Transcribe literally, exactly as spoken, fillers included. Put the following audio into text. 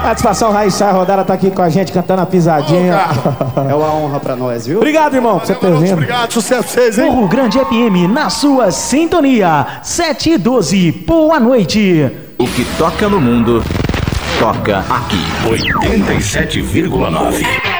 Satisfação, Raíssa Rodada tá aqui com a gente cantando a pisadinha. É uma honra pra nós, viu? Obrigado, irmão, por você ter vindo. Obrigado, sucesso pra vocês, hein? Morro Grande F M na sua sintonia. sete e doze, boa noite. O que toca no mundo, toca aqui. oitenta e sete vírgula nove.